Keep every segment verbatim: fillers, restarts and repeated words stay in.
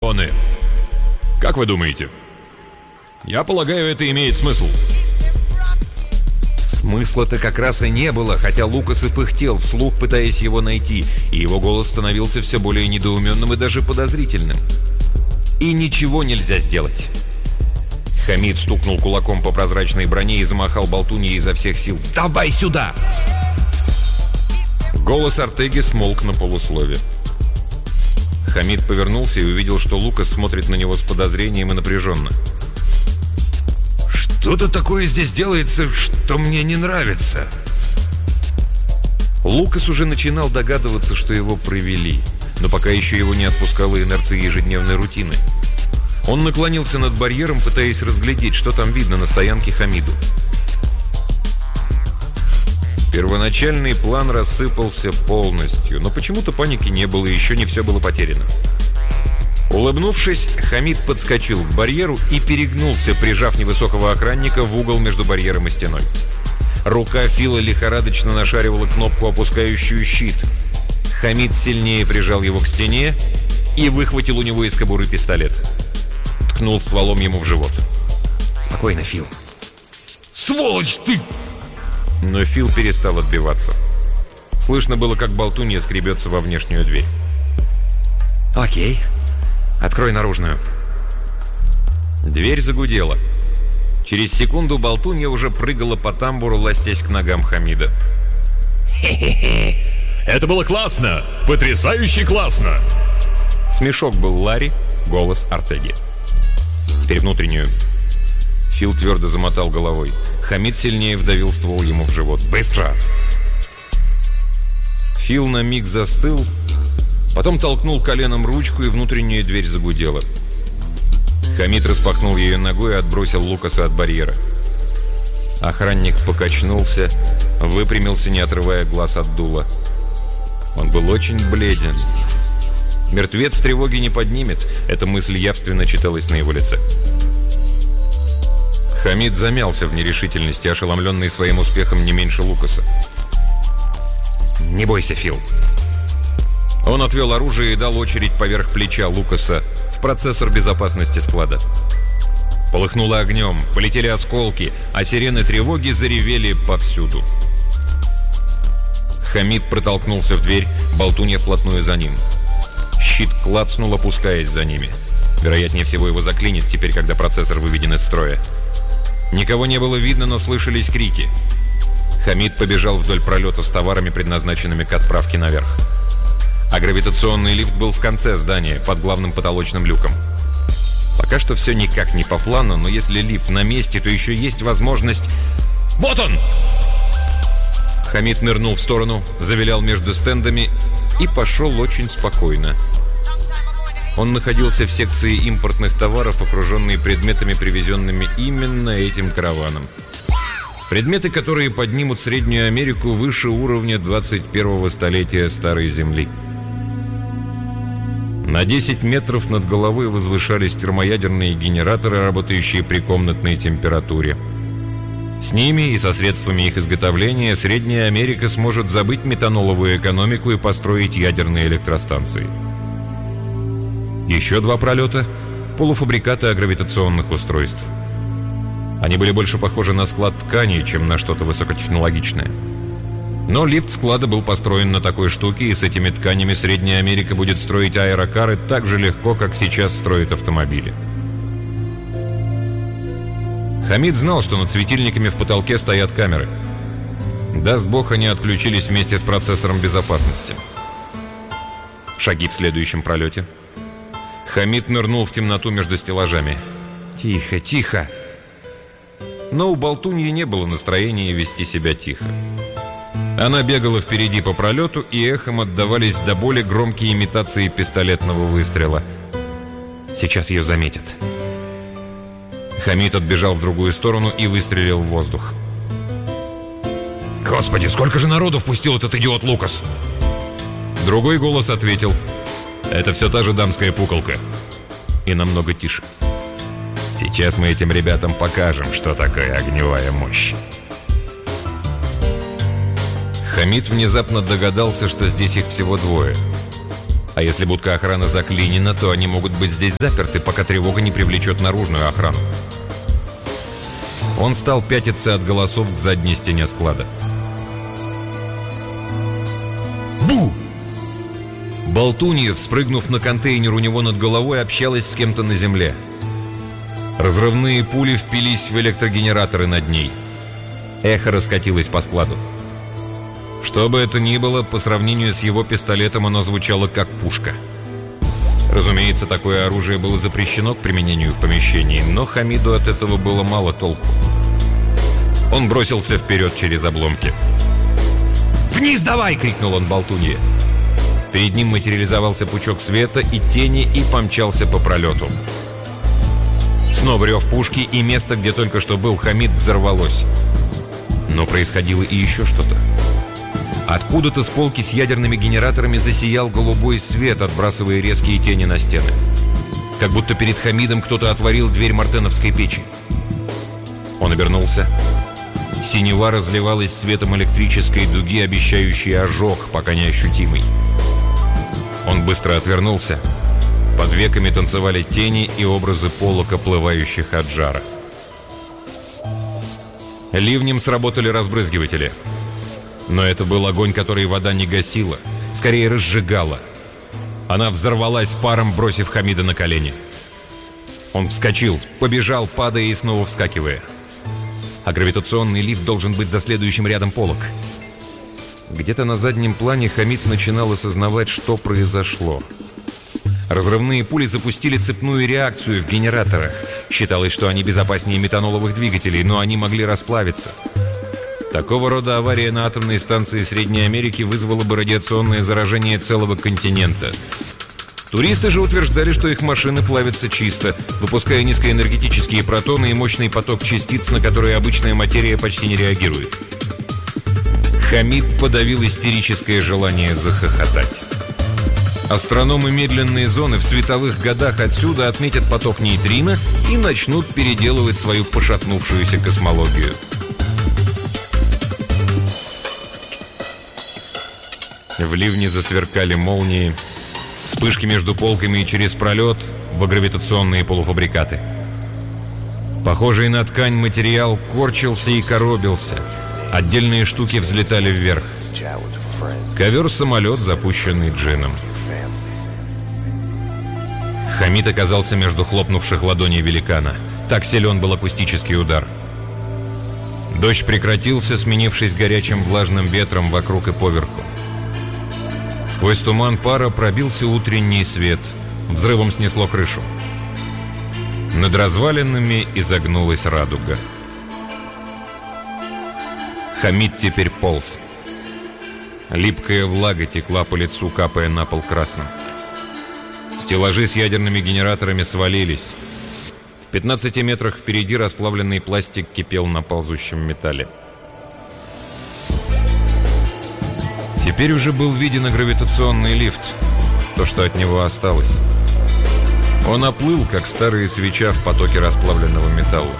шпионы. Как вы думаете? Я полагаю, это имеет смысл. Смысла-то как раз и не было, хотя Лукас и пыхтел вслух, пытаясь его найти, и его голос становился все более недоуменным и даже подозрительным. И ничего нельзя сделать. Хамид стукнул кулаком по прозрачной броне и замахал болтуньей изо всех сил. «Давай сюда!» Голос Артеги смолк на полуслове. Хамид повернулся и увидел, что Лукас смотрит на него с подозрением и напряженно. «Что-то такое здесь делается, что мне не нравится». Лукас уже начинал догадываться, что его провели, но пока еще его не отпускала инерция ежедневной рутины. Он наклонился над барьером, пытаясь разглядеть, что там видно на стоянке Хамиду. Первоначальный план рассыпался полностью, но почему-то паники не было, и еще не все было потеряно. Улыбнувшись, Хамид подскочил к барьеру и перегнулся, прижав невысокого охранника в угол между барьером и стеной. Рука Фила лихорадочно нашаривала кнопку, опускающую щит. Хамид сильнее прижал его к стене и выхватил у него из кобуры пистолет. Ткнул стволом ему в живот. «Спокойно, Фил». «Сволочь ты!» Но Фил перестал отбиваться. Слышно было, как болтунья скребется во внешнюю дверь. «Окей. Открой наружную». Дверь загудела. Через секунду болтунья уже прыгала по тамбуру, ластясь к ногам Хамида. «Хе-хе-хе! Это было классно! Потрясающе классно!» Смешок был Ларри, голос Артеги. «Теперь внутреннюю». Фил твердо замотал головой. Хамид сильнее вдавил ствол ему в живот. «Быстро!» Фил на миг застыл, потом толкнул коленом ручку, и внутренняя дверь загудела. Хамид распахнул ее ногой и отбросил Лукаса от барьера. Охранник покачнулся, выпрямился, не отрывая глаз от дула. Он был очень бледен. Мертвец тревоги не поднимет. Эта мысль явственно читалась на его лице. Хамид замялся в нерешительности, ошеломленный своим успехом не меньше Лукаса. «Не бойся, Фил». Он отвел оружие и дал очередь поверх плеча Лукаса в процессор безопасности склада. Полыхнуло огнем, полетели осколки, а сирены тревоги заревели повсюду. Хамид протолкнулся в дверь, болтунья вплотную за ним. Щит клацнул, опускаясь за ними. Вероятнее всего, его заклинит теперь, когда процессор выведен из строя. Никого не было видно, но слышались крики. Хамид побежал вдоль пролета с товарами, предназначенными к отправке наверх. А гравитационный лифт был в конце здания, под главным потолочным люком. Пока что все никак не по плану, но если лифт на месте, то еще есть возможность... Вот он! Хамид нырнул в сторону, завилял между стендами и пошел очень спокойно. Он находился в секции импортных товаров, окруженный предметами, привезенными именно этим караваном. Предметы, которые поднимут Среднюю Америку выше уровня двадцать первого столетия Старой Земли. На десять метров над головой возвышались термоядерные генераторы, работающие при комнатной температуре. С ними и со средствами их изготовления Средняя Америка сможет забыть метаноловую экономику и построить ядерные электростанции. Еще два пролета – полуфабрикаты гравитационных устройств. Они были больше похожи на склад тканей, чем на что-то высокотехнологичное. Но лифт склада был построен на такой штуке, и с этими тканями Средняя Америка будет строить аэрокары так же легко, как сейчас строит автомобили. Хамид знал, что над светильниками в потолке стоят камеры. Даст бог, они отключились вместе с процессором безопасности. Шаги в следующем пролете. Хамид нырнул в темноту между стеллажами. «Тихо, тихо!» Но у болтуньи не было настроения вести себя тихо. Она бегала впереди по пролету, и эхом отдавались до боли громкие имитации пистолетного выстрела. Сейчас ее заметят. Хамид отбежал в другую сторону и выстрелил в воздух. «Господи, сколько же народу впустил этот идиот Лукас!» Другой голос ответил: «Это все та же дамская пуколка». И намного тише: «Сейчас мы этим ребятам покажем, что такое огневая мощь». Хамид внезапно догадался, что здесь их всего двое. А если будка охраны заклинена, то они могут быть здесь заперты, пока тревога не привлечет наружную охрану. Он стал пятиться от голосов к задней стене склада. Бу! Болтунья, спрыгнув на контейнер у него над головой, общалась с кем-то на земле. Разрывные пули впились в электрогенераторы над ней. Эхо раскатилось по складу. Что бы это ни было, по сравнению с его пистолетом оно звучало как пушка. Разумеется, такое оружие было запрещено к применению в помещении, но Хамиду от этого было мало толку. Он бросился вперед через обломки. «Вниз давай!» — крикнул он болтунье. Перед ним материализовался пучок света и тени и помчался по пролету. Снова рев пушки, и место, где только что был Хамид, взорвалось. Но происходило и еще что-то. Откуда-то с полки с ядерными генераторами засиял голубой свет, отбрасывая резкие тени на стены. Как будто перед Хамидом кто-то отворил дверь мартеновской печи. Он обернулся. Синева разливалась светом электрической дуги, обещающей ожог, пока не ощутимый. Он быстро отвернулся. Под веками танцевали тени и образы полок, оплывающих от жара. Ливнем сработали разбрызгиватели. Но это был огонь, который вода не гасила, скорее разжигала. Она взорвалась паром, бросив Хамида на колени. Он вскочил, побежал, падая и снова вскакивая. А гравитационный лифт должен быть за следующим рядом полок. Где-то на заднем плане Хамид начинал осознавать, что произошло. Разрывные пули запустили цепную реакцию в генераторах. Считалось, что они безопаснее метаноловых двигателей, но они могли расплавиться. Такого рода авария на атомной станции Средней Америки вызвала бы радиационное заражение целого континента. Туристы же утверждали, что их машины плавятся чисто, выпуская низкоэнергетические протоны и мощный поток частиц, на которые обычная материя почти не реагирует. Хамид подавил истерическое желание захохотать. Астрономы медленной зоны в световых годах отсюда отметят поток нейтрино и начнут переделывать свою пошатнувшуюся космологию. В ливне засверкали молнии, вспышки между полками и через пролет в гравитационные полуфабрикаты. Похожий на ткань материал корчился и коробился. Отдельные штуки взлетали вверх. Ковер-самолет, запущенный джином. Хамид оказался между хлопнувших ладоней великана. Так силен был акустический удар. Дождь прекратился, сменившись горячим влажным ветром вокруг и поверху. Сквозь туман пара пробился утренний свет. Взрывом снесло крышу. Над развалинами изогнулась радуга. Хамид теперь полз. Липкая влага текла по лицу, капая на пол красным. Стеллажи с ядерными генераторами свалились. В пятнадцати метрах впереди расплавленный пластик кипел на ползущем металле. Теперь уже был виден гравитационный лифт, то, что от него осталось. Он оплыл, как старая свеча в потоке расплавленного металла.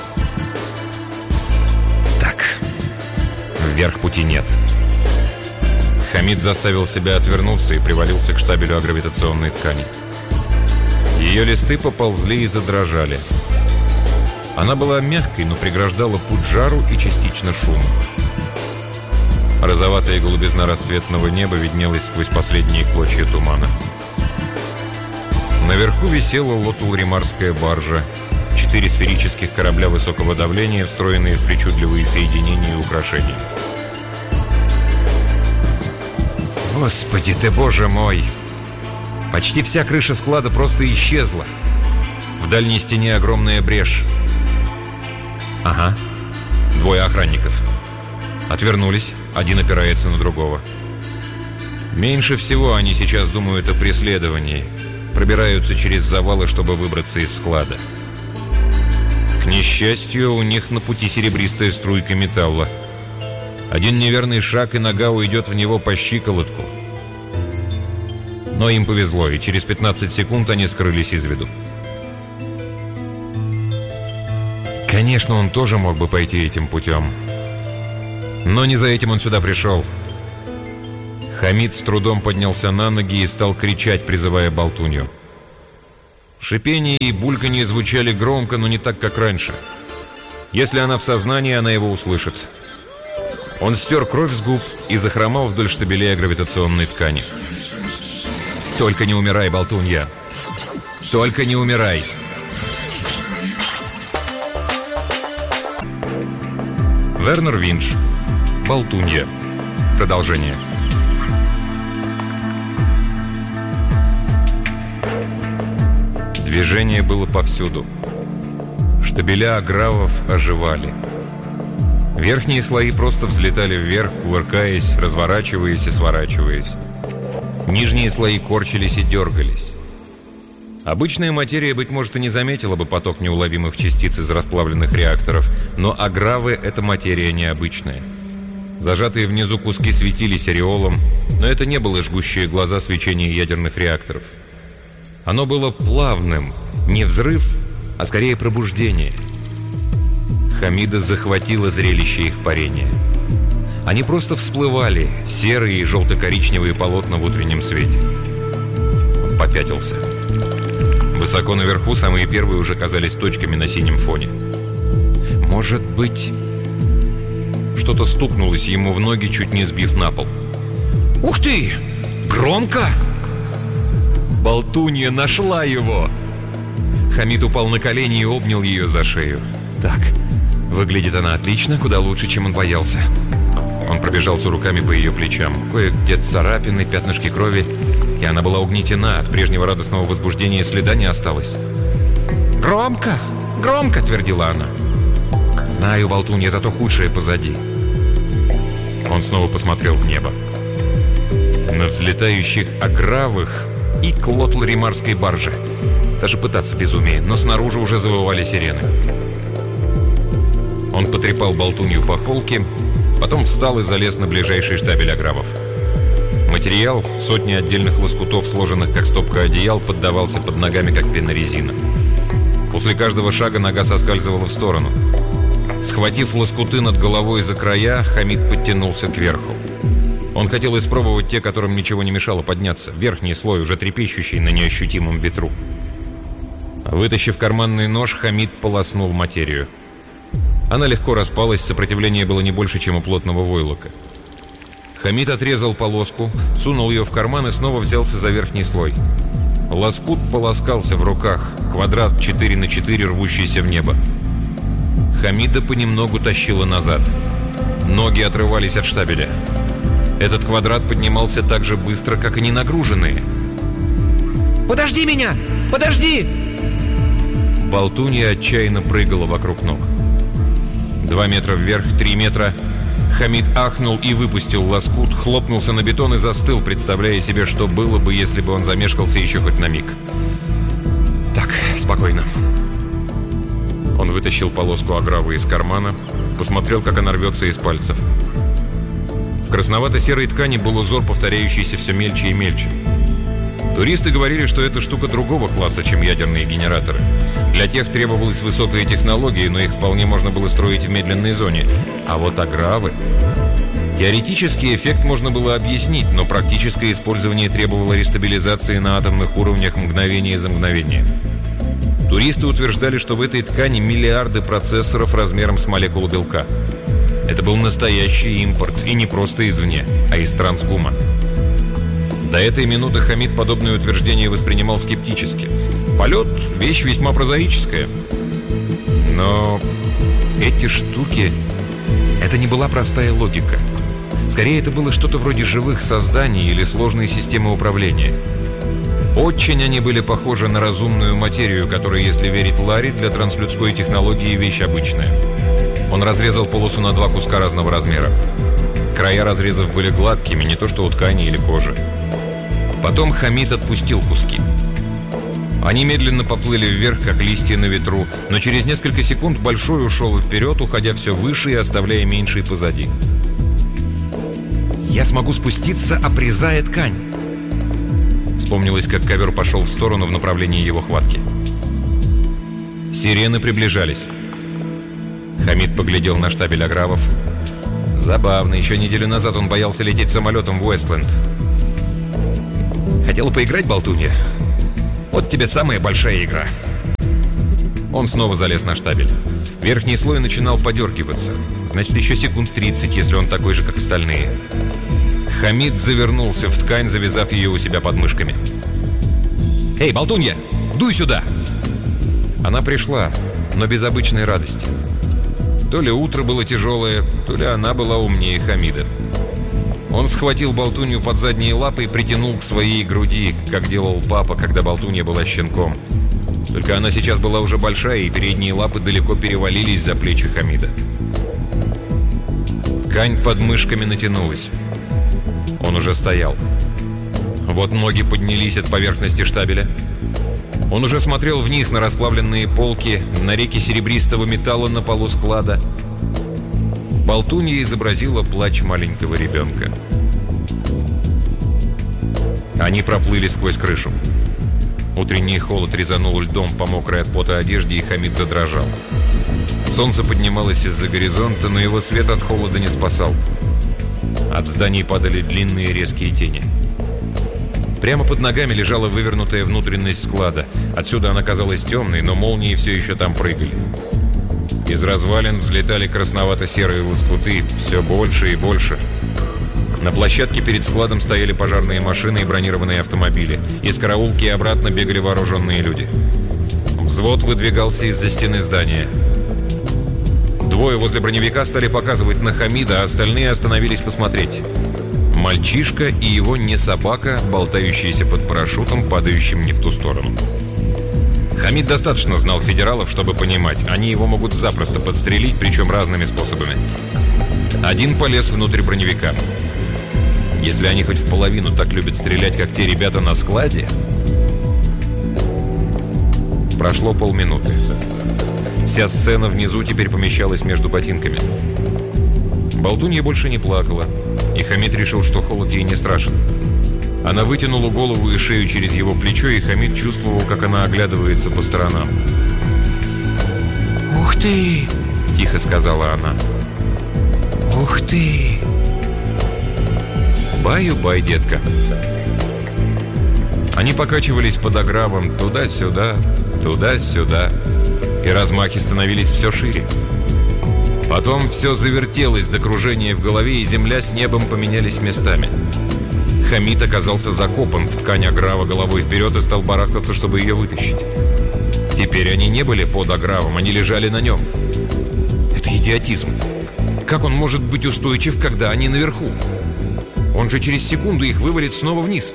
Так, вверх пути нет. Хамид заставил себя отвернуться и привалился к штабелю гравитационной ткани. Ее листы поползли и задрожали. Она была мягкой, но преграждала путь жару и частично шуму. Розоватая голубизна рассветного неба виднелась сквозь последние клочья тумана. Наверху висела лотулримарская баржа. Четыре сферических корабля высокого давления, встроенные в причудливые соединения и украшения. Господи ты, боже мой! Почти вся крыша склада просто исчезла. В дальней стене огромная брешь. Ага, двое охранников. Отвернулись, один опирается на другого. Меньше всего они сейчас думают о преследовании. Пробираются через завалы, чтобы выбраться из склада. К несчастью, у них на пути серебристая струйка металла. Один неверный шаг, и нога уйдет в него по щиколотку. Но им повезло, и через пятнадцать секунд они скрылись из виду. Конечно, он тоже мог бы пойти этим путем. Но не за этим он сюда пришел. Хамид с трудом поднялся на ноги и стал кричать, призывая болтунью. Шипение и бульканье звучали громко, но не так, как раньше. Если она в сознании, она его услышит. Он стер кровь с губ и захромал вдоль штабелей гравитационной ткани. «Только не умирай, болтунья! Только не умирай!» Вернер Винч. Болтунья. Продолжение. Движение было повсюду. Штабеля агравов оживали. Верхние слои просто взлетали вверх, кувыркаясь, разворачиваясь и сворачиваясь. Нижние слои корчились и дергались. Обычная материя, быть может, и не заметила бы поток неуловимых частиц из расплавленных реакторов, но агравы — это материя необычная. Зажатые внизу куски светились ореолом, но это не было жгущие глаза свечение ядерных реакторов. Оно было плавным, не взрыв, а скорее пробуждение. Хамида захватило зрелище их парения. Они просто всплывали, серые и желто-коричневые полотна в утреннем свете. Он попятился. Высоко наверху самые первые уже казались точками на синем фоне. Может быть... Что-то стукнулось ему в ноги, чуть не сбив на пол. «Ух ты! Громко!» Болтунья нашла его! Хамид упал на колени и обнял ее за шею. «Так, выглядит она отлично, куда лучше, чем он боялся». Он пробежался руками по ее плечам. Кое-где царапины, пятнышки крови. И она была угнетена. От прежнего радостного возбуждения следа не осталось. «Громко! Громко!» — твердила она. «Знаю, болтунья, зато худшее позади». Он снова посмотрел в небо. На взлетающих агравых и клотл римарской баржи. Даже пытаться безумие, но снаружи уже завывали сирены. Он потрепал болтунью по холке, потом встал и залез на ближайший штабель агравов. Материал, сотни отдельных лоскутов, сложенных как стопка одеял, поддавался под ногами, как пенорезина. После каждого шага нога соскальзывала в сторону. Схватив лоскуты над головой за края, Хамид подтянулся кверху. Он хотел испробовать те, которым ничего не мешало подняться, верхний слой, уже трепещущий на неощутимом ветру. Вытащив карманный нож, Хамид полоснул материю. Она легко распалась, сопротивление было не больше, чем у плотного войлока. Хамид отрезал полоску, сунул ее в карман и снова взялся за верхний слой. Лоскут полоскался в руках, квадрат четыре на четыре, рвущийся в небо. Хамида понемногу тащило назад. Ноги отрывались от штабеля. Этот квадрат поднимался так же быстро, как и ненагруженные. «Подожди меня! Подожди!» Болтунья отчаянно прыгала вокруг ног. Два метра вверх, три метра. Хамид ахнул и выпустил лоскут, хлопнулся на бетон и застыл, представляя себе, что было бы, если бы он замешкался еще хоть на миг. «Так, спокойно». Он вытащил полоску агравы из кармана, посмотрел, как она рвется из пальцев. В красновато-серой ткани был узор, повторяющийся все мельче и мельче. Туристы говорили, что это штука другого класса, чем ядерные генераторы. Для тех требовалась высокая технология, но их вполне можно было строить в медленной зоне. А вот агравы... Теоретический эффект можно было объяснить, но практическое использование требовало рестабилизации на атомных уровнях мгновение за мгновением. Туристы утверждали, что в этой ткани миллиарды процессоров размером с молекулу белка. Это был настоящий импорт, и не просто извне, а из Транскума. До этой минуты Хамид подобное утверждение воспринимал скептически. Полет – вещь весьма прозаическая. Но эти штуки – это не была простая логика. Скорее, это было что-то вроде живых созданий или сложной системы управления. Очень они были похожи на разумную материю, которая, если верить Ларри, для транслюдской технологии вещь обычная. Он разрезал полосу на два куска разного размера. Края разрезов были гладкими, не то что у ткани или кожи. Потом Хамид отпустил куски. Они медленно поплыли вверх, как листья на ветру, но через несколько секунд большой ушел вперед, уходя все выше и оставляя меньший позади. «Я смогу спуститься, обрезая ткань!» Вспомнилось, как ковер пошел в сторону в направлении его хватки. Сирены приближались. Хамид поглядел на штабель агравов. Забавно, еще неделю назад он боялся лететь самолетом в Уэстленд. Хотела поиграть, болтунья? Вот тебе самая большая игра. Он снова залез на штабель. Верхний слой начинал подергиваться. Значит, еще секунд тридцать, если он такой же, как остальные. Хамид завернулся в ткань, завязав ее у себя под мышками. «Эй, болтунья, дуй сюда!» Она пришла, но без обычной радости. То ли утро было тяжелое, то ли она была умнее Хамида. Он схватил болтунью под задние лапы и притянул к своей груди, как делал папа, когда болтунья была щенком. Только она сейчас была уже большая, и передние лапы далеко перевалились за плечи Хамида. Ткань под мышками натянулась. Он уже стоял. Вот ноги поднялись от поверхности штабеля. Он уже смотрел вниз на расплавленные полки, на реки серебристого металла на полу склада. Болтунья изобразила плач маленького ребенка. Они проплыли сквозь крышу. Утренний холод резанул льдом по мокрой от пота одежде, и Хамид задрожал. Солнце поднималось из-за горизонта, но его свет от холода не спасал. От зданий падали длинные резкие тени. Прямо под ногами лежала вывернутая внутренность склада. Отсюда она казалась темной, но молнии все еще там прыгали. Из развалин взлетали красновато-серые лоскуты, все больше и больше. На площадке перед складом стояли пожарные машины и бронированные автомобили. Из караулки и обратно бегали вооруженные люди. Взвод выдвигался из-за стены здания. Двое возле броневика стали показывать на Хамида, а остальные остановились посмотреть. Мальчишка и его не собака, болтающиеся под парашютом, падающим не в ту сторону. Хамид достаточно знал федералов, чтобы понимать, они его могут запросто подстрелить, причем разными способами. Один полез внутрь броневика. Если они хоть в половину так любят стрелять, как те ребята на складе... Прошло полминуты. Вся сцена внизу теперь помещалась между ботинками. Болтунья больше не плакала, и Хамид решил, что холод ей не страшен. Она вытянула голову и шею через его плечо, и Хамид чувствовал, как она оглядывается по сторонам. «Ух ты!» — тихо сказала она. «Ух ты!» «Баю-бай, детка!» Они покачивались под огравом туда-сюда, туда-сюда, и размахи становились все шире. Потом все завертелось до кружения в голове, и земля с небом поменялись местами. Хамид оказался закопан в ткань аграва головой вперед и стал барахтаться, чтобы ее вытащить. Теперь они не были под агравом, они лежали на нем. Это идиотизм. Как он может быть устойчив, когда они наверху? Он же через секунду их вывалит снова вниз.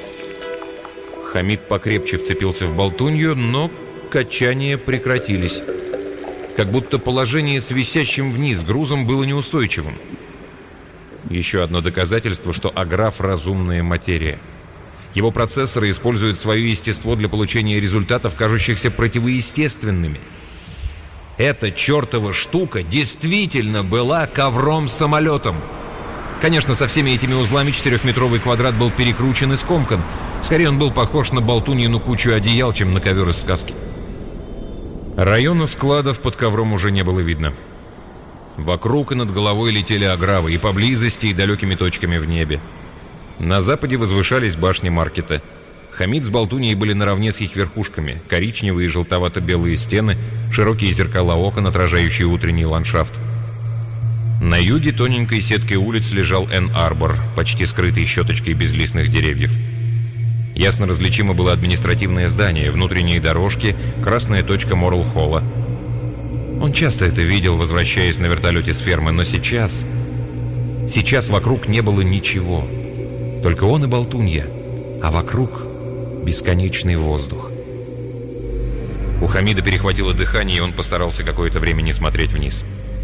Хамид покрепче вцепился в болтунью, но качания прекратились. Как будто положение с висящим вниз грузом было неустойчивым. Еще одно доказательство, что аграф — разумная материя. Его процессоры используют свое естество для получения результатов, кажущихся противоестественными. Эта чертова штука действительно была ковром-самолетом. Конечно, со всеми этими узлами четырехметровый квадрат был перекручен и скомкан. Скорее, он был похож на болтуньину кучу одеял, чем на ковер из сказки. Района складов под ковром уже не было видно. Вокруг и над головой летели агравы, и поблизости, и далекими точками в небе. На западе возвышались башни маркета. Хамид с болтуньей были наравне с их верхушками. Коричневые и желтовато-белые стены, широкие зеркала окон, отражающие утренний ландшафт. На юге тоненькой сеткой улиц лежал Энн-Арбор, почти скрытый щеточкой безлистных деревьев. Ясно различимо было административное здание, внутренние дорожки, красная точка Моррелл-Холла. Он часто это видел, возвращаясь на вертолете с фермы, но сейчас... Сейчас вокруг не было ничего. Только он и болтунья, а вокруг бесконечный воздух. У Хамида перехватило дыхание, и он постарался какое-то время не смотреть вниз.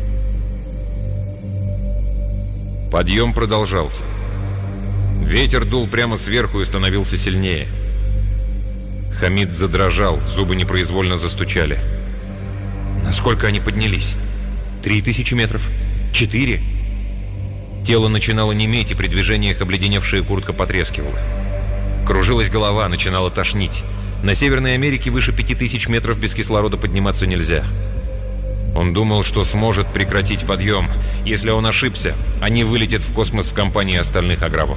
Подъем продолжался. Ветер дул прямо сверху и становился сильнее. Хамид задрожал, зубы непроизвольно застучали. Насколько они поднялись? Три тысячи метров? Четыре? Тело начинало неметь, и при движениях обледеневшая куртка потрескивала. Кружилась голова, начинала тошнить. На Северной Америке выше пяти тысяч метров без кислорода подниматься нельзя. Он думал, что сможет прекратить подъем. Если он ошибся, они вылетят в космос в компании остальных аграфов.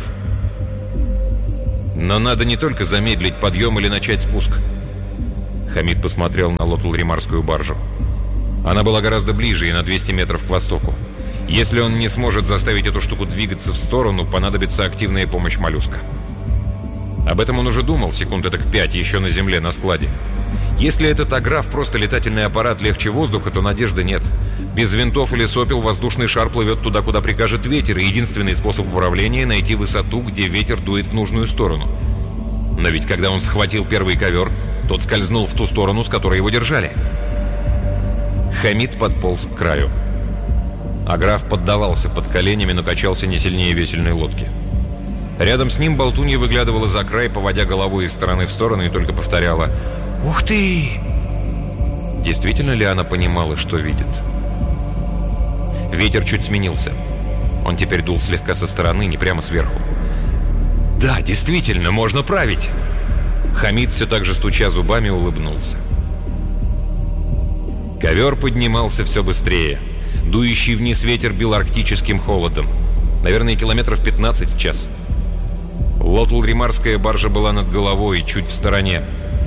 Но надо не только замедлить подъем или начать спуск. Хамид посмотрел на Лотлримарскую баржу. Она была гораздо ближе и на двести метров к востоку. Если он не сможет заставить эту штуку двигаться в сторону, понадобится активная помощь моллюска. Об этом он уже думал секунд этак пять еще на земле, на складе. Если этот аграф просто летательный аппарат легче воздуха, то надежды нет. Без винтов или сопел воздушный шар плывет туда, куда прикажет ветер, и единственный способ управления — найти высоту, где ветер дует в нужную сторону. Но ведь когда он схватил первый ковер, тот скользнул в ту сторону, с которой его держали. Хамид подполз к краю. Аграф поддавался под коленями, но качался не сильнее весельной лодки. Рядом с ним болтунья выглядывала за край, поводя головой из стороны в сторону, и только повторяла: «Ух ты!» Действительно ли она понимала, что видит? Ветер чуть сменился. Он теперь дул слегка со стороны, не прямо сверху. «Да, действительно, можно править!» Хамид, все так же стуча зубами, улыбнулся. Ковер поднимался все быстрее. Дующий вниз ветер бил арктическим холодом. Наверное, километров пятнадцать в час. Лотлримарская баржа была над головой, чуть в стороне.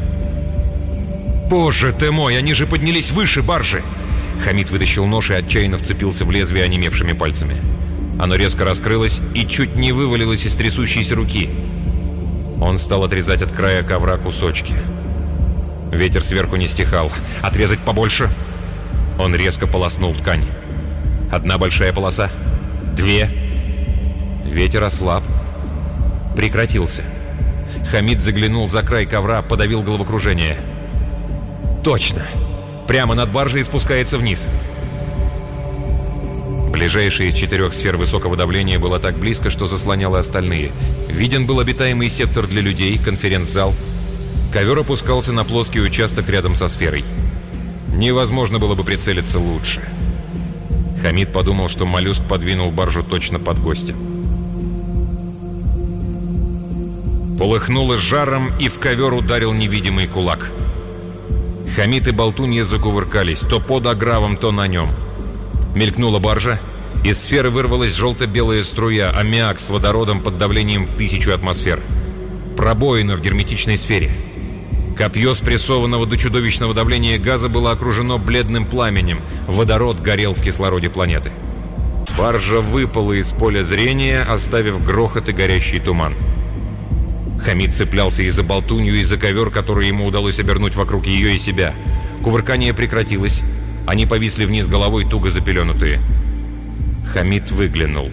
«Боже ты мой, они же поднялись выше баржи!» Хамид вытащил нож и отчаянно вцепился в лезвие онемевшими пальцами. Оно резко раскрылось и чуть не вывалилось из трясущейся руки. Он стал отрезать от края ковра кусочки. Ветер сверху не стихал. «Отрезать побольше!» Он резко полоснул ткань. Одна большая полоса. Две. Ветер ослаб. Прекратился. Хамид заглянул за край ковра, подавил головокружение. Точно! Прямо над баржей спускается вниз. Ближайшая из четырех сфер высокого давления была так близко, что заслоняла остальные. Виден был обитаемый сектор для людей, конференц-зал. Ковер опускался на плоский участок рядом со сферой. Невозможно было бы прицелиться лучше. Хамид подумал, что моллюск подвинул баржу точно под гостя. Полыхнуло жаром, и в ковер ударил невидимый кулак. Хамид и болтунья закувыркались, то под агравом, то на нем. Мелькнула баржа. Из сферы вырвалась желто-белая струя, аммиак с водородом под давлением в тысячу атмосфер. Пробоина в герметичной сфере. Копье спрессованного до чудовищного давления газа было окружено бледным пламенем. Водород горел в кислороде планеты. Баржа выпала из поля зрения, оставив грохот и горящий туман. Хамид цеплялся и за болтунью, и за ковер, который ему удалось обернуть вокруг ее и себя. Кувыркание прекратилось. Они повисли вниз головой, туго запеленутые. Хамид выглянул.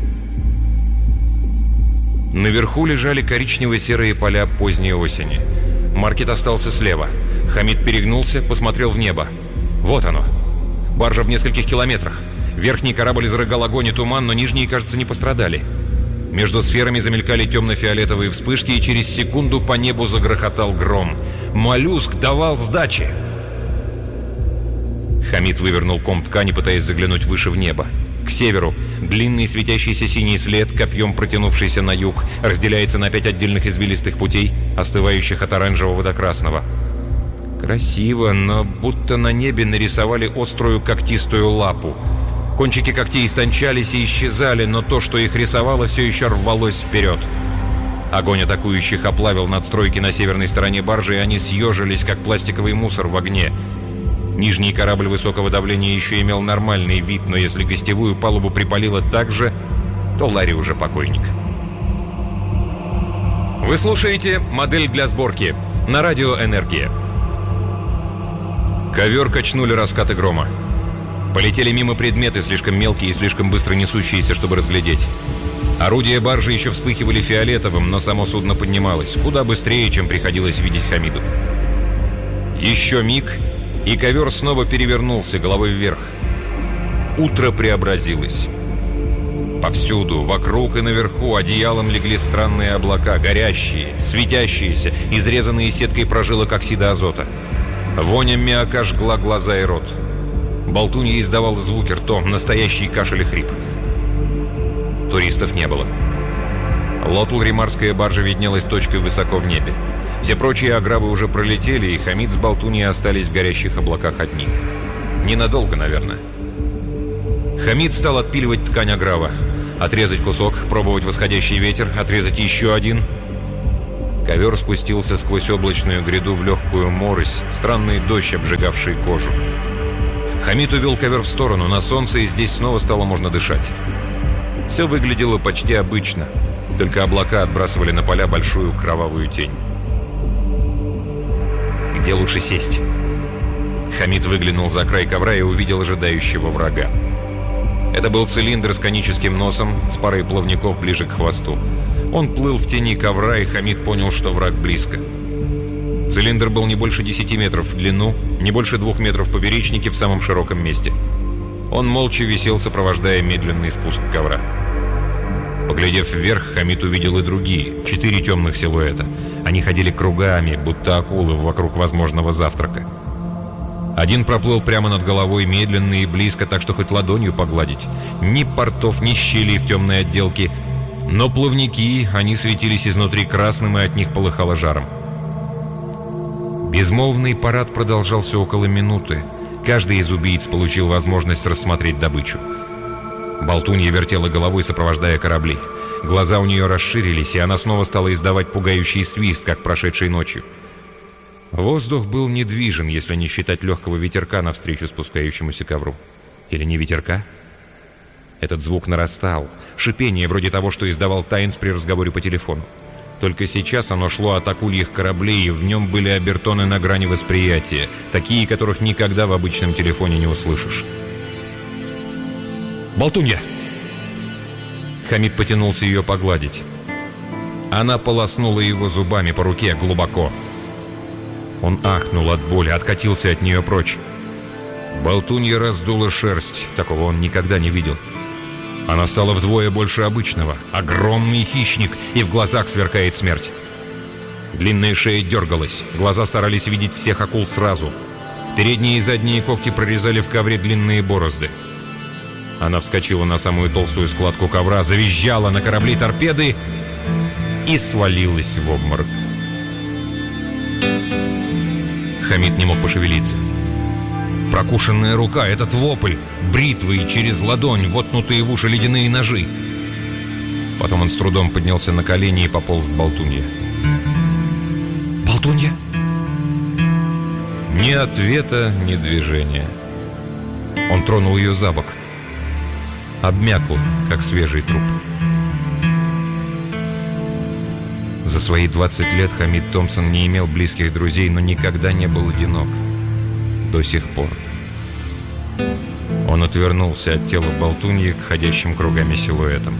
Наверху лежали коричнево-серые поля поздней осени. Маркет остался слева. Хамид перегнулся, посмотрел в небо. Вот оно. Баржа в нескольких километрах. Верхний корабль изрыгал огонь и туман, но нижние, кажется, не пострадали. Между сферами замелькали темно-фиолетовые вспышки, и через секунду по небу загрохотал гром. Моллюск давал сдачи! Хамид вывернул ком ткани, пытаясь заглянуть выше в небо. К северу длинный светящийся синий след, копьем протянувшийся на юг, разделяется на пять отдельных извилистых путей, остывающих от оранжевого до красного. Красиво, но будто на небе нарисовали острую когтистую лапу. Кончики когтей истончались и исчезали, но то, что их рисовало, все еще рвалось вперед. Огонь атакующих оплавил надстройки на северной стороне баржи, и они съежились, как пластиковый мусор в огне. Нижний корабль высокого давления еще имел нормальный вид, но если гостевую палубу припалило так же, то Ларри уже покойник. Вы слушаете «Модель для сборки» на радио «Энергия». Ковер качнули раскаты грома. Полетели мимо предметы, слишком мелкие и слишком быстро несущиеся, чтобы разглядеть. Орудия баржи еще вспыхивали фиолетовым, но само судно поднималось куда быстрее, чем приходилось видеть Хамиду. Еще миг, и ковер снова перевернулся головой вверх. Утро преобразилось. Повсюду, вокруг и наверху одеялом легли странные облака, горящие, светящиеся, изрезанные сеткой прожилок оксида азота. Вонь аммиака жгла глаза и рот. Болтунья издавала звуки ртом, настоящий кашель и хрип. Туристов не было. Лотлримарская баржа виднелась точкой высоко в небе. Все прочие агравы уже пролетели, и Хамид с болтуньей остались в горящих облаках одни. Ненадолго, наверное. Хамид стал отпиливать ткань аграва. Отрезать кусок, пробовать восходящий ветер, отрезать еще один. Ковер спустился сквозь облачную гряду в легкую морось, странный дождь, обжигавший кожу. Хамид увел ковер в сторону, на солнце, и здесь снова стало можно дышать. Все выглядело почти обычно, только облака отбрасывали на поля большую кровавую тень. «Где лучше сесть?» Хамид выглянул за край ковра и увидел ожидающего врага. Это был цилиндр с коническим носом, с парой плавников ближе к хвосту. Он плыл в тени ковра, и Хамид понял, что враг близко. Цилиндр был не больше десяти метров в длину, не больше двух метров в поперечнике в самом широком месте. Он молча висел, сопровождая медленный спуск ковра. Поглядев вверх, Хамид увидел и другие, четыре темных силуэта. Они ходили кругами, будто акулы вокруг возможного завтрака. Один проплыл прямо над головой, медленно и близко, так что хоть ладонью погладить. Ни портов, ни щелей в темной отделке. Но плавники, они светились изнутри красным, и от них полыхало жаром. Безмолвный парад продолжался около минуты. Каждый из убийц получил возможность рассмотреть добычу. Болтунья вертела головой, сопровождая корабли. Глаза у нее расширились, и она снова стала издавать пугающий свист, как прошедшей ночью. Воздух был недвижен, если не считать легкого ветерка навстречу спускающемуся ковру. Или не ветерка? Этот звук нарастал. Шипение, вроде того, что издавал Тайнс при разговоре по телефону. Только сейчас оно шло от акульих кораблей, и в нем были обертоны на грани восприятия, такие, которых никогда в обычном телефоне не услышишь. «Болтунья!» Хамид потянулся ее погладить. Она полоснула его зубами по руке глубоко. Он ахнул от боли, откатился от нее прочь. Болтунья раздула шерсть, такого он никогда не видел. Она стала вдвое больше обычного. Огромный хищник, и в глазах сверкает смерть. Длинная шея дергалась, глаза старались видеть всех акул сразу. Передние и задние когти прорезали в ковре длинные борозды. Она вскочила на самую толстую складку ковра, завизжала на корабли торпеды и свалилась в обморок. Хамид не мог пошевелиться. Прокушенная рука, этот вопль, бритвы через ладонь, воткнутые в уши ледяные ножи. Потом он с трудом поднялся на колени и пополз к Болтунье. «Болтунья?» Ни ответа, ни движения. Он тронул ее за бок. Обмякла, как свежий труп. За свои двадцать лет Хамид Томпсон не имел близких друзей, но никогда не был одинок. До сих пор. Он отвернулся от тела Болтуньи к ходящим кругами силуэтам.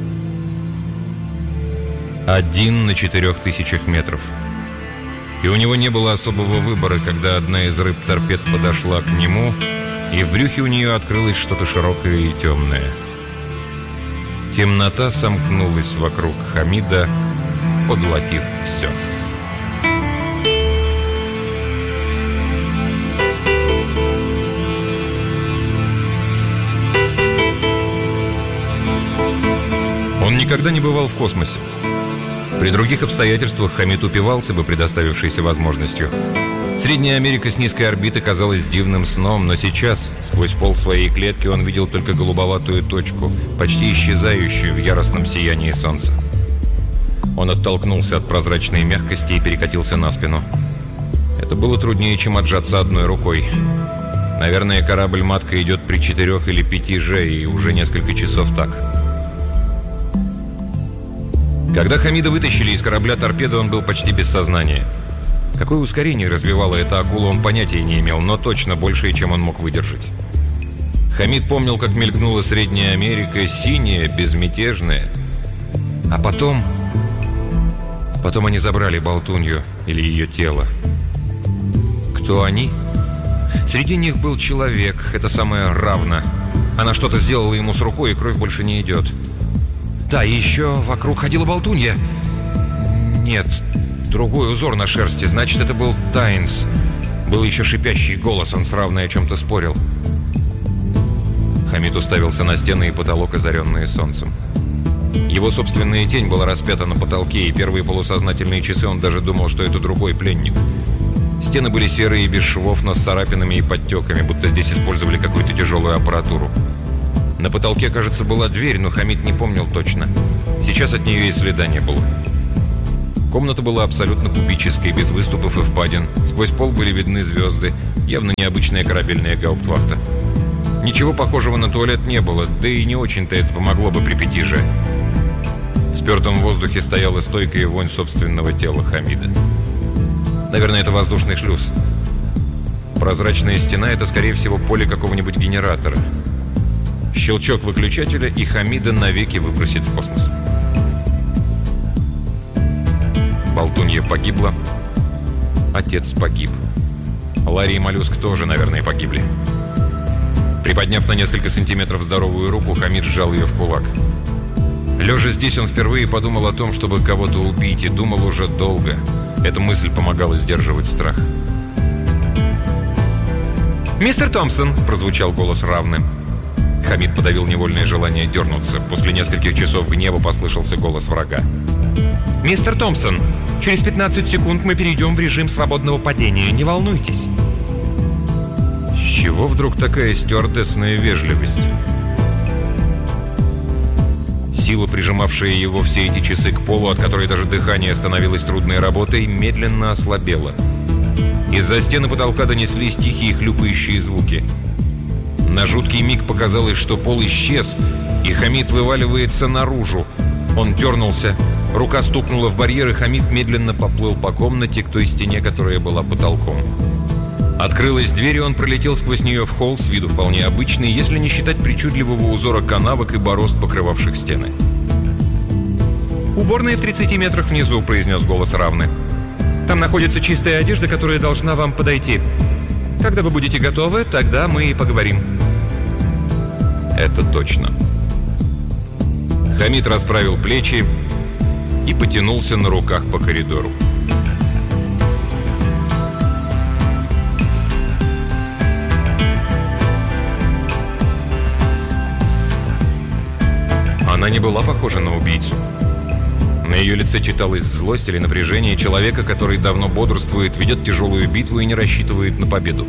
Один на четырех тысячах метров. И у него не было особого выбора, когда одна из рыб-торпед подошла к нему, и в брюхе у нее открылось что-то широкое и темное. Темнота сомкнулась вокруг Хамида, поглотив все. Он никогда не бывал в космосе. При других обстоятельствах Хамид упивался бы предоставившейся возможностью. Средняя Америка с низкой орбиты казалась дивным сном, но сейчас, сквозь пол своей клетки, он видел только голубоватую точку, почти исчезающую в яростном сиянии солнца. Он оттолкнулся от прозрачной мягкости и перекатился на спину. Это было труднее, чем отжаться одной рукой. Наверное, корабль-матка идет при четырех или пяти же, и уже несколько часов так. Когда Хамида вытащили из корабля торпеды, он был почти без сознания. Какое ускорение развивала эта акула, он понятия не имел, но точно большее, чем он мог выдержать. Хамид помнил, как мелькнула Средняя Америка, синяя, безмятежная. А потом... Потом они забрали Болтунью или ее тело. Кто они? Среди них был человек, это самое Равна. Она что-то сделала ему с рукой, и кровь больше не идет. Да, и еще вокруг ходила Болтунья. Нет, другой узор на шерсти, значит, это был Тайнс. Был еще шипящий голос, он с Равной о чем-то спорил. Хамид уставился на стены и потолок, озаренные солнцем. Его собственная тень была распята на потолке, и первые полусознательные часы он даже думал, что это другой пленник. Стены были серые и без швов, но с царапинами и подтеками, будто здесь использовали какую-то тяжелую аппаратуру. На потолке, кажется, была дверь, но Хамид не помнил точно. Сейчас от нее и следа не было. Комната была абсолютно кубической, без выступов и впадин. Сквозь пол были видны звезды, явно необычная корабельная гауптвахта. Ничего похожего на туалет не было, да и не очень-то это помогло бы при пятиже. В спертом воздухе стояла стойкая вонь собственного тела Хамида. Наверное, это воздушный шлюз. Прозрачная стена — это, скорее всего, поле какого-нибудь генератора. Щелчок выключателя, и Хамида навеки выбросит в космос. Болтунья погибла. Отец погиб. Ларри и Моллюск тоже, наверное, погибли. Приподняв на несколько сантиметров здоровую руку, Хамид сжал ее в кулак. Лежа здесь, он впервые подумал о том, чтобы кого-то убить, и думал уже долго. Эта мысль помогала сдерживать страх. «Мистер Томпсон!» – прозвучал голос Равны. Хамид подавил невольное желание дернуться. После нескольких часов гнева послышался голос врага. «Мистер Томпсон, через пятнадцать секунд мы перейдем в режим свободного падения. Не волнуйтесь». С чего вдруг такая стюардессная вежливость? Сила, прижимавшая его все эти часы к полу, от которой даже дыхание становилось трудной работой, медленно ослабела. Из-за стены потолка донеслись тихие хлюпающие звуки. На жуткий миг показалось, что пол исчез, и Хамид вываливается наружу. Он дернулся, рука стукнула в барьер, и Хамид медленно поплыл по комнате к той стене, которая была потолком. Открылась дверь, и он пролетел сквозь нее в холл, с виду вполне обычный, если не считать причудливого узора канавок и борозд, покрывавших стены. «Уборная в тридцати метрах внизу», — произнес голос Равны. «Там находится чистая одежда, которая должна вам подойти. Когда вы будете готовы, тогда мы и поговорим». Это точно. Хамид расправил плечи и потянулся на руках по коридору. Она не была похожа на убийцу. На ее лице читалась злость или напряжение человека, который давно бодрствует, ведет тяжелую битву и не рассчитывает на победу.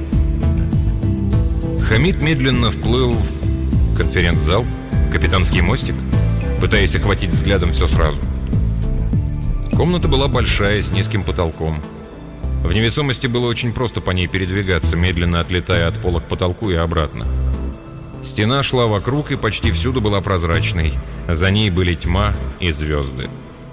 Хамид медленно вплыл в конференц-зал, капитанский мостик, пытаясь охватить взглядом все сразу. Комната была большая, с низким потолком. В невесомости было очень просто по ней передвигаться, медленно отлетая от пола к потолку и обратно. Стена шла вокруг и почти всюду была прозрачной. За ней были тьма и звезды.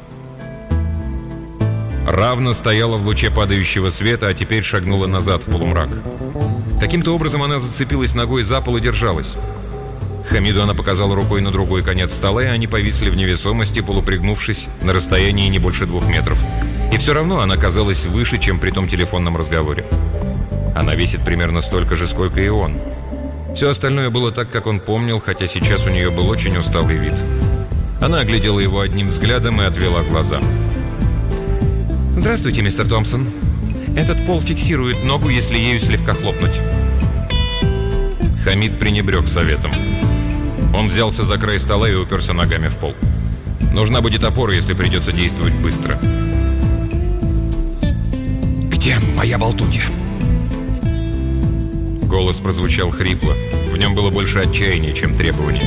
Равна стояла в луче падающего света, а теперь шагнула назад в полумрак. Каким-то образом она зацепилась ногой за пол и держалась. Хамиду она показала рукой на другой конец стола, и они повисли в невесомости, полупригнувшись на расстоянии не больше двух метров. И все равно она казалась выше, чем при том телефонном разговоре. Она весит примерно столько же, сколько и он. Все остальное было так, как он помнил, хотя сейчас у нее был очень усталый вид. Она оглядела его одним взглядом и отвела глаза. «Здравствуйте, мистер Томпсон. Этот пол фиксирует ногу, если ею слегка хлопнуть». Хамид пренебрег советом. Он взялся за край стола и уперся ногами в пол. Нужна будет опора, если придется действовать быстро. «Где моя болтунья?» Голос прозвучал хрипло. В нем было больше отчаяния, чем требования.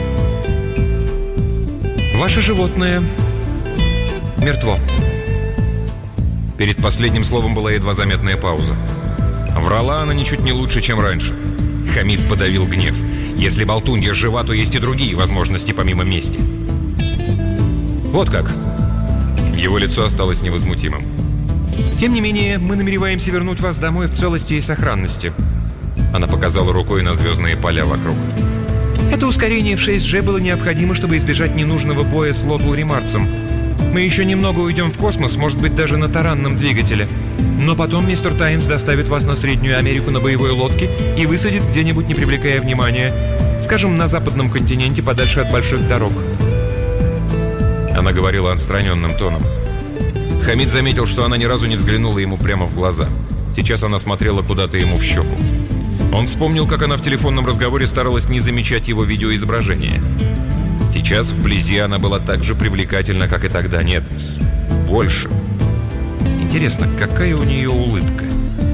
«Ваше животное мертво». Перед последним словом была едва заметная пауза. Врала она ничуть не лучше, чем раньше. Хамид подавил гнев. Если болтунья жива, то есть и другие возможности помимо мести. «Вот как?» Его лицо осталось невозмутимым. «Тем не менее, мы намереваемся вернуть вас домой в целости и сохранности». Она показала рукой на звездные поля вокруг. «Это ускорение в шесть джи было необходимо, чтобы избежать ненужного боя с Лотлу-Ремарцем. Мы еще немного уйдем в космос, может быть, даже на таранном двигателе. Но потом мистер Тайнс доставит вас на Среднюю Америку на боевой лодке и высадит где-нибудь, не привлекая внимания. Скажем, на западном континенте, подальше от больших дорог». Она говорила отстраненным тоном. Хамид заметил, что она ни разу не взглянула ему прямо в глаза. Сейчас она смотрела куда-то ему в щеку. Он вспомнил, как она в телефонном разговоре старалась не замечать его видеоизображение. Сейчас вблизи она была так же привлекательна, как и тогда. Нет, больше. Интересно, какая у нее улыбка?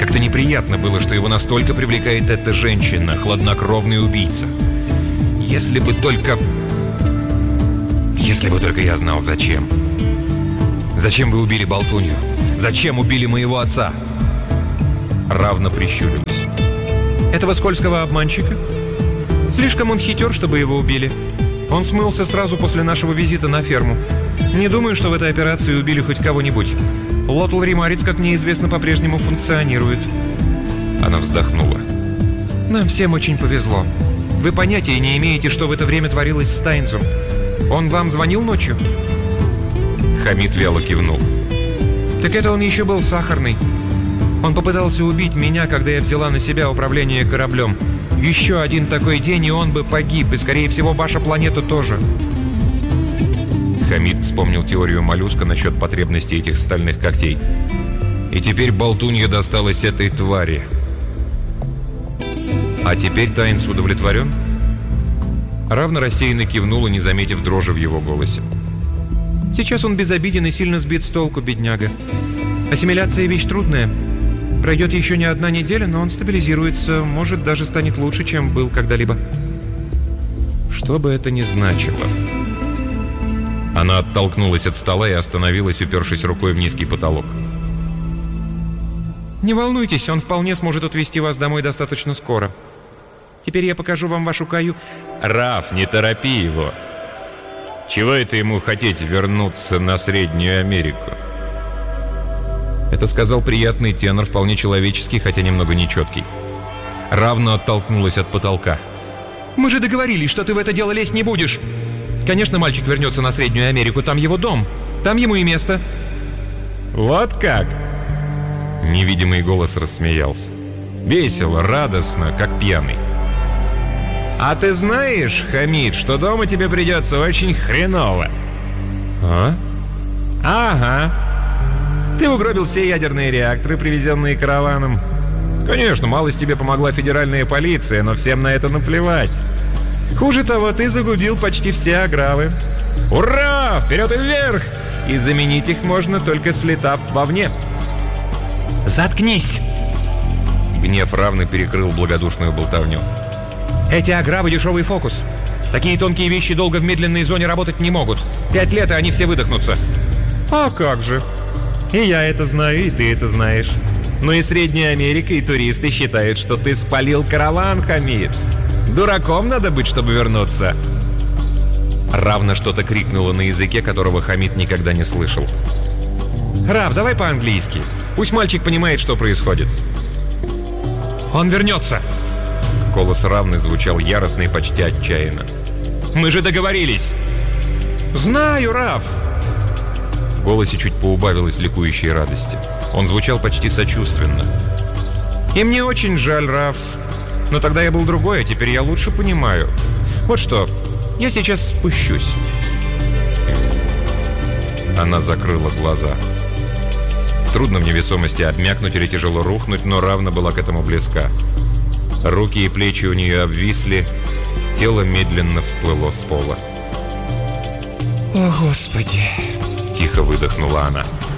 Как-то неприятно было, что его настолько привлекает эта женщина, хладнокровный убийца. Если бы только... Если бы только я знал, зачем. Зачем вы убили Болтунью? Зачем убили моего отца? Равно прищурилась. Этого скользкого обманщика? Слишком он хитер, чтобы его убили. Он смылся сразу после нашего визита на ферму. Не думаю, что в этой операции убили хоть кого-нибудь. Лотл Римарец, как мне известно, по-прежнему функционирует. Она вздохнула. Нам всем очень повезло. Вы понятия не имеете, что в это время творилось с Тайнзом. Он вам звонил ночью? Хамид вяло кивнул. Так это он еще был сахарный. Он попытался убить меня, когда я взяла на себя управление кораблем. Еще один такой день, и он бы погиб, и, скорее всего, ваша планета тоже. Хамид вспомнил теорию моллюска насчет потребностей этих стальных когтей. И теперь Болтунья досталась этой твари. А теперь Тайнс удовлетворен? Равно рассеянно кивнула, не заметив дрожи в его голосе. Сейчас он безобиден и сильно сбит с толку, бедняга. Ассимиляция — вещь трудная. Пройдет еще не одна неделя, но он стабилизируется, может, даже станет лучше, чем был когда-либо. Что бы это ни значило. Она оттолкнулась от стола и остановилась, упершись рукой в низкий потолок. Не волнуйтесь, он вполне сможет отвезти вас домой достаточно скоро. Теперь я покажу вам вашу каю... Раф, не торопи его. Чего это ему хотеть вернуться на Среднюю Америку? Это сказал приятный тенор, вполне человеческий, хотя немного нечеткий. Равно оттолкнулась от потолка. «Мы же договорились, что ты в это дело лезть не будешь. Конечно, мальчик вернется на Среднюю Америку, там его дом. Там ему и место». «Вот как?» Невидимый голос рассмеялся. Весело, радостно, как пьяный. «А ты знаешь, Хамид, что дома тебе придется очень хреново?» «А?» «Ага. Ты угробил все ядерные реакторы, привезенные караваном. Конечно, малость тебе помогла федеральная полиция, но всем на это наплевать. Хуже того, ты загубил почти все агравы. Ура! Вперед и вверх! И заменить их можно, только слетав вовне». «Заткнись!» Гнев равно перекрыл благодушную болтовню. «Эти агравы — дешевый фокус. Такие тонкие вещи долго в медленной зоне работать не могут. Пять лет, и они все выдохнутся». «А как же? И я это знаю, и ты это знаешь. Но и Средняя Америка, и туристы считают, что ты спалил караван, Хамид. Дураком надо быть, чтобы вернуться». Равно что-то крикнуло на языке, которого Хамид никогда не слышал. «Рав, давай по-английски. Пусть мальчик понимает, что происходит». «Он вернется!» Голос Равны звучал яростно и почти отчаянно. «Мы же договорились!» «Знаю, Рав!» В голосе чуть поубавилось ликующей радости. Он звучал почти сочувственно. «И мне очень жаль, Рав. Но тогда я был другой, а теперь я лучше понимаю. Вот что, я сейчас спущусь». Она закрыла глаза. Трудно в невесомости обмякнуть или тяжело рухнуть, но Равна была к этому близка. Руки и плечи у нее обвисли, тело медленно всплыло с пола. О, Господи! Тихо выдохнула она.